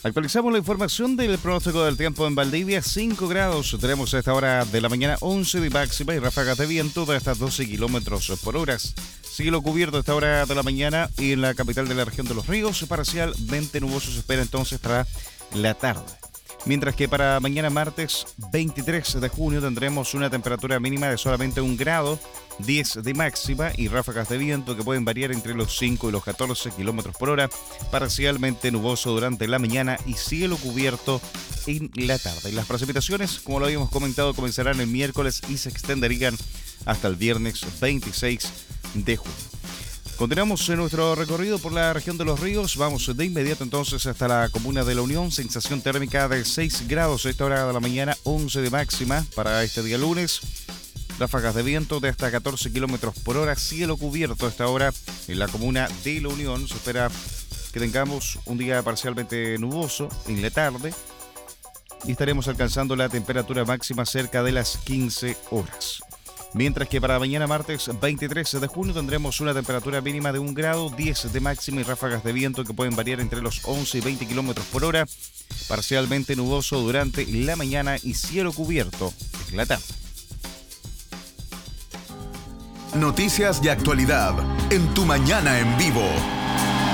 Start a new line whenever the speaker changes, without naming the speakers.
Actualizamos la información del pronóstico del tiempo en Valdivia. 5 grados tenemos a esta hora de la mañana, 11 de máxima y ráfagas de viento de hasta 12 kilómetros por hora. Cielo cubierto a esta hora de la mañana y en la capital de la región de Los Ríos, parcialmente nuboso se espera entonces para la tarde. Mientras que para mañana martes 23 de junio tendremos una temperatura mínima de solamente 1 grado, 10 de máxima y ráfagas de viento que pueden variar entre los 5 y los 14 kilómetros por hora, parcialmente nuboso durante la mañana y cielo cubierto en la tarde. Y las precipitaciones, como lo habíamos comentado, comenzarán el miércoles y se extenderían hasta el viernes 26 de junio. Continuamos en nuestro recorrido por la región de Los Ríos. Vamos de inmediato entonces hasta la comuna de La Unión. Sensación térmica de 6 grados a esta hora de la mañana, 11 de máxima para este día lunes. Ráfagas de viento de hasta 14 kilómetros por hora. Cielo cubierto a esta hora en la comuna de La Unión. Se espera que tengamos un día parcialmente nuboso en la tarde y estaremos alcanzando la temperatura máxima cerca de las 15 horas. Mientras que para mañana martes 23 de junio tendremos una temperatura mínima de 1 grado, 10 de máxima y ráfagas de viento que pueden variar entre los 11 y 20 kilómetros por hora, parcialmente nuboso durante la mañana y cielo cubierto en la tarde.
Noticias y actualidad en Tu Mañana en Vivo.